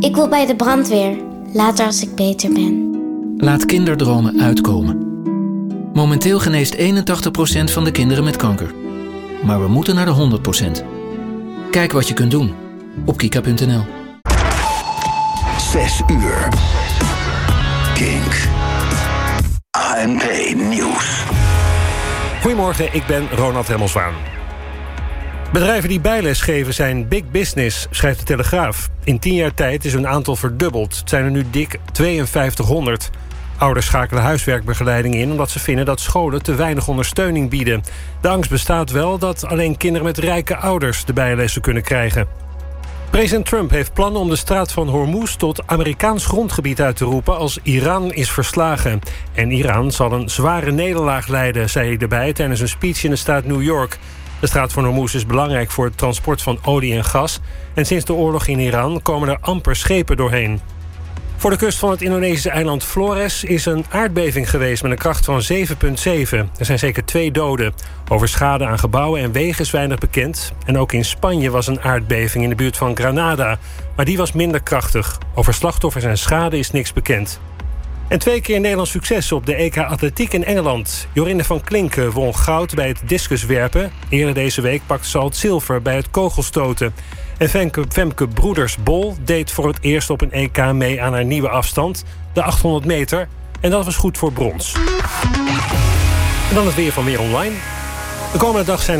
Ik wil bij de brandweer, later als ik beter ben. Laat kinderdromen uitkomen. Momenteel geneest 81% van de kinderen met kanker. Maar we moeten naar de 100%. Kijk wat je kunt doen op kika.nl. 6 uur. Kink. ANP Nieuws. Goedemorgen, ik ben Ronald Remmelswaan. Bedrijven die bijles geven zijn big business, schrijft de Telegraaf. In 10 jaar tijd is hun aantal verdubbeld. Het zijn er nu dik 5200. Ouders schakelen huiswerkbegeleiding in omdat ze vinden dat scholen te weinig ondersteuning bieden. De angst bestaat wel dat alleen kinderen met rijke ouders de bijlessen kunnen krijgen. President Trump heeft plannen om de straat van Hormuz tot Amerikaans grondgebied uit te roepen als Iran is verslagen. En Iran zal een zware nederlaag lijden, zei hij erbij tijdens een speech in de staat New York. De straat van Hormuz is belangrijk voor het transport van olie en gas. En sinds de oorlog in Iran komen er amper schepen doorheen. Voor de kust van het Indonesische eiland Flores is een aardbeving geweest met een kracht van 7,7. Er zijn zeker 2 doden. Over schade aan gebouwen en wegen is weinig bekend. En ook in Spanje was een aardbeving in de buurt van Granada. Maar die was minder krachtig. Over slachtoffers en schade is niks bekend. En 2 keer Nederlands succes op de EK Atletiek in Engeland. Jorinde van Klinken won goud bij het discuswerpen. Eerder deze week pakte ze al het zilver bij het kogelstoten. En Femke Broeders-Bol deed voor het eerst op een EK mee aan haar nieuwe afstand, de 800 meter. En dat was goed voor brons. En dan het weer van Weer Online. De komende dag zijn